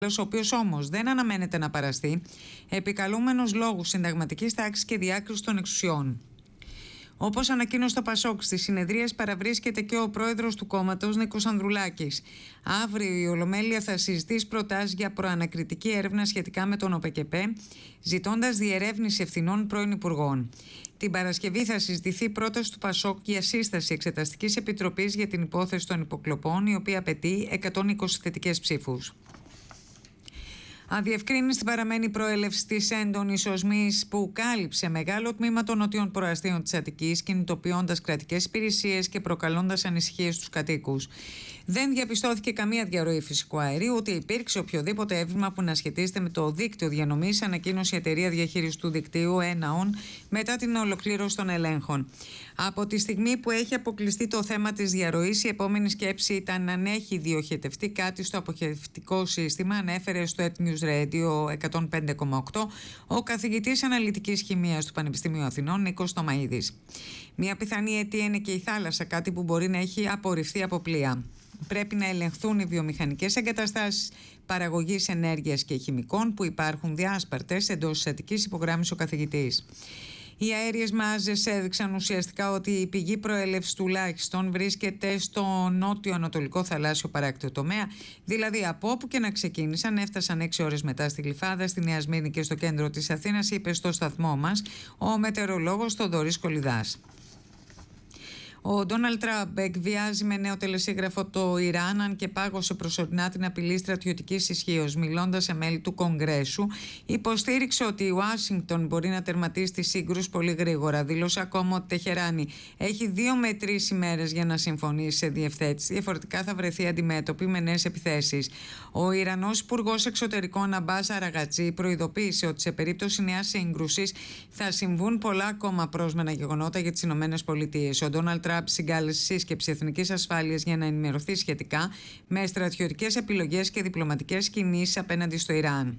ο οποίος όμως δεν αναμένεται να παραστεί, επικαλούμενος λόγους συνταγματικής τάξης και διάκρισης των εξουσιών. Όπως ανακοίνωσε το ΠΑΣΟΚ, στις συνεδρίες παραβρίσκεται και ο πρόεδρος του κόμματος, Νίκος Ανδρουλάκης. Αύριο η Ολομέλεια θα συζητήσει προτάσεις για προανακριτική έρευνα σχετικά με τον ΟΠΕΚΕΠΕ, ζητώντας διερεύνηση ευθυνών πρώην υπουργών. Την Παρασκευή θα συζητηθεί πρόταση του ΠΑΣΟΚ για σύσταση Εξεταστικής Επιτροπής για την υπόθεση των υποκλοπών, η οποία απαιτεί 120 θετικές ψήφους. Αδιευκρίνηστη παραμένει η προέλευση της έντονης οσμής που κάλυψε μεγάλο τμήμα των νοτιών προαστίων της Αττικής, κινητοποιώντας κρατικές υπηρεσίες και προκαλώντας ανησυχίες στους κατοίκους. Δεν διαπιστώθηκε καμία διαρροή φυσικού αερίου, ούτε υπήρξε οποιοδήποτε έβημα που να σχετίζεται με το δίκτυο διανομής, ανακοίνωσε η εταιρεία διαχείρισης του δικτύου ΕΝΑΟΝ μετά την ολοκλήρωση των ελέγχων. Από τη στιγμή που έχει αποκλειστεί το θέμα της διαρροής, η επόμενη σκέψη ήταν αν έχει διοχετευτεί κάτι στο αποχετευτικό σύστημα, ανέφερε στο Earth News Radio 105,8 ο καθηγητής αναλυτικής χημείας του Πανεπιστημίου Αθηνών, Νίκος Τομαΐδης. Μια πιθανή αιτία είναι και η θάλασσα, κάτι που μπορεί να έχει απορριφθεί από πλοία. Πρέπει να ελεγχθούν οι βιομηχανικές εγκαταστάσεις παραγωγής ενέργειας και χημικών που υπάρχουν διάσπαρτες εντός της Αττικής, υπογράμμισε ο καθηγητής. Οι αέριες μάζες έδειξαν ουσιαστικά ότι η πηγή προέλευσης τουλάχιστον βρίσκεται στο νότιο-ανατολικό θαλάσσιο παράκτιο τομέα, δηλαδή από όπου και να ξεκίνησαν, έφτασαν 6 ώρες μετά στη Γλυφάδα, στη Νέα Σμύρνη και στο κέντρο της Αθήνας, είπε στο σταθμό μας ο μετεωρολόγος Θοδωρής Κολιδάς. Ο Ντόναλντ Τραμπ εκβιάζει με νέο τελεσίγραφο το Ιράν, αν και πάγωσε προσωρινά την απειλή στρατιωτικής ισχύως. Μιλώντας σε μέλη του Κογκρέσου, υποστήριξε ότι η Ουάσιγκτον μπορεί να τερματίσει τη σύγκρουση πολύ γρήγορα. Δήλωσε ακόμα ότι η Τεχεράνη έχει 2 με 3 ημέρες για να συμφωνήσει σε διευθέτηση. Διαφορετικά θα βρεθεί αντιμέτωπη με νέες επιθέσεις. Ο Ιρανός Υπουργός Εξωτερικών Αμπάς Αραγατζή προειδοποίησε ότι σε περίπτωση νέας σύγκρουσης θα συμβούν πολλά ακόμα πρόσμενα γεγονότα για τις ΗΠΑ. Ο Ντόναλντ Τραμπ συγκάλεσε σύσκεψη εθνικής ασφάλειας για να ενημερωθεί σχετικά με στρατιωτικές επιλογές και διπλωματικές κινήσεις απέναντι στο Ιράν.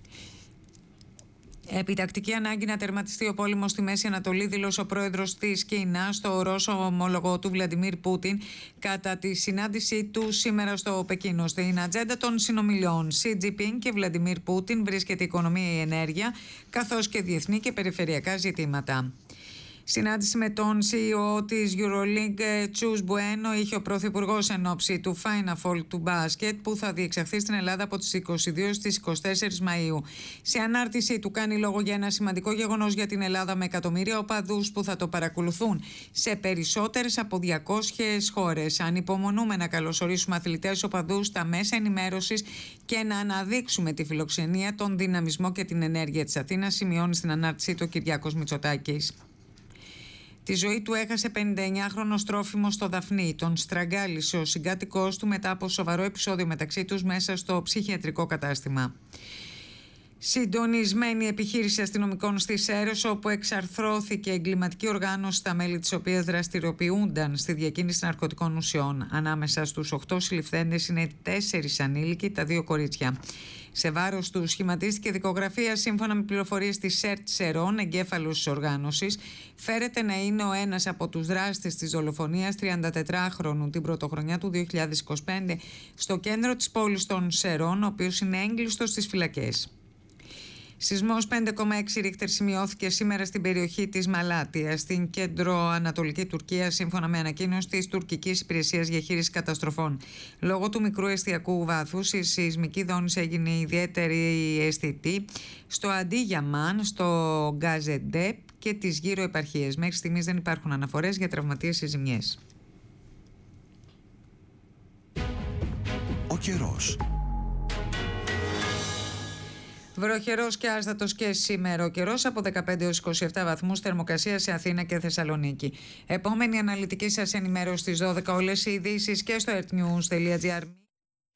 Επιτακτική ανάγκη να τερματιστεί ο πόλεμος στη Μέση Ανατολή, δήλωσε ο πρόεδρος της Κίνας στο Ρώσο ομόλογο του Βλαντιμίρ Πούτιν κατά τη συνάντησή του σήμερα στο Πεκίνο. Στην ατζέντα των συνομιλιών Σι Τζινπίνγκ και Βλαντιμίρ Πούτιν βρίσκεται η οικονομία, η ενέργεια, καθώς και διεθνή και περιφερειακά ζητήματα. Συνάντηση με τον CEO της EuroLeague, Τσους Μπουένο, είχε ο Πρωθυπουργός εν ώψη του Final Four του μπάσκετ που θα διεξαχθεί στην Ελλάδα από τις 22 στις 24 Μαΐου. Σε ανάρτηση του κάνει λόγο για ένα σημαντικό γεγονός για την Ελλάδα με εκατομμύρια οπαδούς που θα το παρακολουθούν σε περισσότερες από 200 χώρες. Ανυπομονούμε να καλωσορίσουμε αθλητές, οπαδούς στα μέσα ενημέρωσης και να αναδείξουμε τη φιλοξενία, τον δυναμισμό και την ενέργεια της Αθήνας, σημειώνει στην ανάρτησή του ο Κυριάκος Μητσοτάκης. Τη ζωή του έχασε 59χρονος τρόφιμος στο Δαφνί. Τον στραγγάλισε ο συγκάτοικός του μετά από σοβαρό επεισόδιο μεταξύ τους μέσα στο ψυχιατρικό κατάστημα. Συντονισμένη επιχείρηση αστυνομικών στη Σέρρες, όπου εξαρθρώθηκε εγκληματική οργάνωση στα μέλη της οποίας δραστηριοποιούνταν στη διακίνηση ναρκωτικών ουσιών. Ανάμεσα στους 8 συλληφθέντες είναι 4 ανήλικοι, τα 2 κορίτσια. Σε βάρος του σχηματίστηκε δικογραφία σύμφωνα με πληροφορίες της ΣΕΡΤ Σερών, εγκέφαλος της οργάνωσης. Φέρεται να είναι ο ένας από τους δράστες της δολοφονίας 34χρονου την πρωτοχρονιά του 2025 στο κέντρο της πόλης των Σερών, ο οποίος είναι έγκλειστος στις φυλακές. Σεισμός 5,6 ρίχτερ σημειώθηκε σήμερα στην περιοχή της Μαλάτια, στην κέντρο-ανατολική Τουρκία, σύμφωνα με ανακοίνωση της τουρκικής υπηρεσίας διαχείρισης καταστροφών. Λόγω του μικρού εστιακού βάθους, η σεισμική δόνηση έγινε ιδιαίτερη αισθητή στο Αντίγιαμαν, στο Γκάζεντέπ και τις γύρω επαρχίες. Μέχρι στιγμής δεν υπάρχουν αναφορές για τραυματίες ή ζημιές. Ο καιρός. Βροχερός και άστατος και σήμερα ο καιρός, από 15 έως 27 βαθμούς θερμοκρασία σε Αθήνα και Θεσσαλονίκη. Επόμενη αναλυτική σας ενημέρωση στις 12, όλες οι ειδήσεις και στο earthnews.gr.